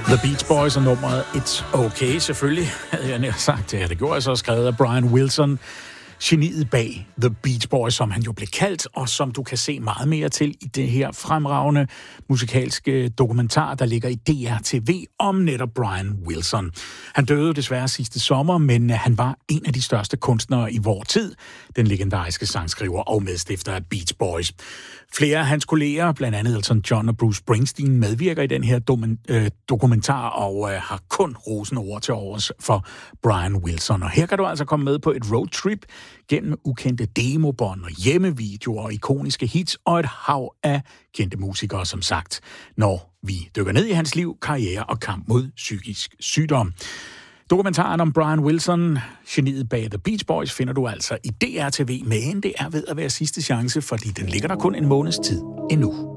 The Beach Boys og nummeret It's Okay, selvfølgelig, havde jeg nær sagt. Ja, det gjorde jeg så, skrevet af Brian Wilson. Geniet bag The Beach Boys, som han jo blev kaldt, og som du kan se meget mere til i det her fremragende musikalske dokumentar, der ligger i DR-TV om netop Brian Wilson. Han døde desværre sidste sommer, men han var en af de største kunstnere i vor tid, den legendariske sangskriver og medstifter af Beach Boys. Flere af hans kolleger, blandt andet Elton John og Bruce Springsteen, medvirker i den her dokumentar og har kun rosende ord til overs for Brian Wilson. Og her kan du altså komme med på et roadtrip gennem ukendte demobånd og hjemmevideoer og ikoniske hits og et hav af kendte musikere, som sagt, når vi dykker ned i hans liv, karriere og kamp mod psykisk sygdom. Dokumentaren om Brian Wilson, geniet bag The Beach Boys, finder du altså i DR-TV, men det er ved at være sidste chance, fordi den ligger der kun en måneds tid endnu.